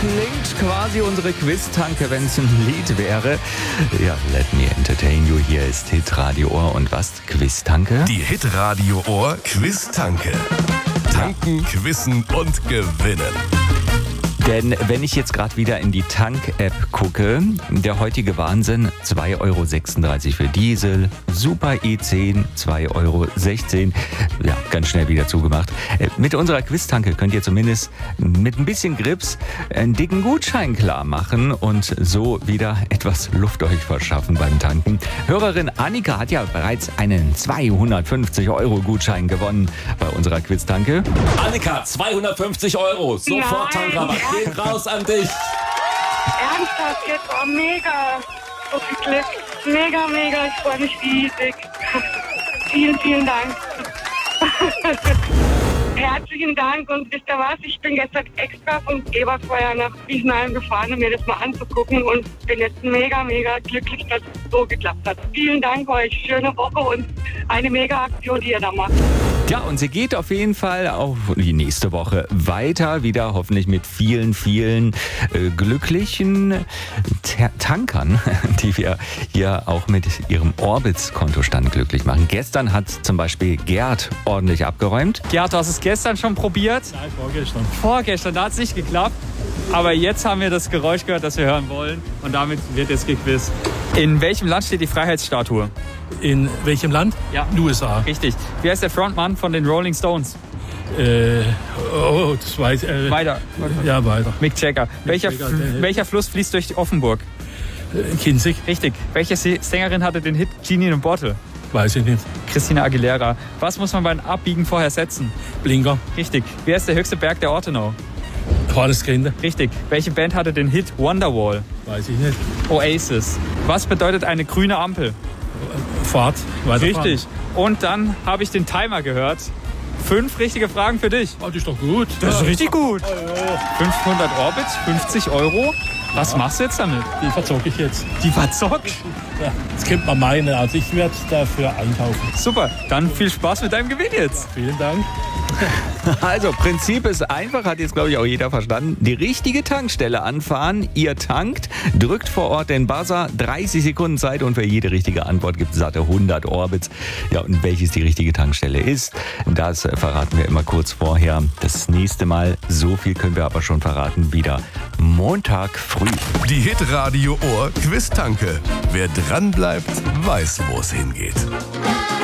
klingt quasi unsere Quiz-Tanke, wenn es ein Lied wäre. Ja, let me entertain you. Hier ist Hitradio Ohr. Und was? Quiz-Tanke? Die Hitradio Ohr Quiz-Tanke. Tanken, quizzen und gewinnen. Denn wenn ich jetzt gerade wieder in die Tank-App gucke, der heutige Wahnsinn, 2,36 € für Diesel, Super E10, 2,16 €, ja, ganz schnell wieder zugemacht. Mit unserer Quiz-Tanke könnt ihr zumindest mit ein bisschen Grips einen dicken Gutschein klar machen und so wieder etwas Luft euch verschaffen beim Tanken. Hörerin Annika hat ja bereits einen 250-€ Gutschein gewonnen bei unserer Quiz-Tanke. Annika, 250 €, sofort Tankrabatt. Geht raus an dich. Ernsthaft jetzt? Oh, mega. So viel Glück. Mega, mega. Ich freue mich riesig. Vielen, vielen Dank. Herzlichen Dank. Und wisst ihr was? Ich bin gestern extra von Ebersweier nach Wiesenheim gefahren, um mir das mal anzugucken. Und bin jetzt mega, mega glücklich, dass es so geklappt hat. Vielen Dank euch. Schöne Woche und eine mega Aktion, die ihr da macht. Ja, und sie geht auf jeden Fall auch die nächste Woche weiter, wieder hoffentlich mit vielen, vielen glücklichen Tankern, die wir hier auch mit ihrem Orbitz-Kontostand glücklich machen. Gestern hat zum Beispiel Gerd ordentlich abgeräumt. Gerd, du hast es gestern schon probiert? Nein, vorgestern. Vorgestern, da hat es nicht geklappt. Aber jetzt haben wir das Geräusch gehört, das wir hören wollen. Und damit wird jetzt gequizt. In welchem Land steht die Freiheitsstatue? In welchem Land? Ja. USA. Richtig. Wie heißt der Frontmann von den Rolling Stones? Das weiß ich. Weiter. Ja, weiter. Mick Jagger. Welcher Fluss fließt durch Offenburg? Kinzig? Richtig. Welche Sängerin hatte den Hit Genie in a Bottle? Weiß ich nicht. Christina Aguilera. Was muss man beim Abbiegen vorher setzen? Blinker? Richtig. Wer ist der höchste Berg der Ortenau? Hornesgrinde? Richtig. Welche Band hatte den Hit Wonderwall? Weiß ich nicht. Oasis. Was bedeutet eine grüne Ampel? Fahrt? Weiterfahren. Richtig. Und dann habe ich den Timer gehört. 5 richtige Fragen für dich. Oh, das ist doch gut. Das ist richtig gut. 500 Orbits, 50 €. Was machst du jetzt damit? Die verzocke ich jetzt. Die verzockt? Ja, das könnte man meinen. Also ich werde dafür einkaufen. Super, dann viel Spaß mit deinem Gewinn jetzt. Vielen Dank. Also, Prinzip ist einfach, hat jetzt, glaube ich, auch jeder verstanden. Die richtige Tankstelle anfahren, ihr tankt, drückt vor Ort den Buzzer, 30 Sekunden Zeit und für jede richtige Antwort gibt es satte 100 Orbits. Ja, und welches die richtige Tankstelle ist, das verraten wir immer kurz vorher. Das nächste Mal, so viel können wir aber schon verraten, wieder Montag früh. Die Hitradio Ohr Quiz-Tanke. Wer dran bleibt, weiß, wo es hingeht.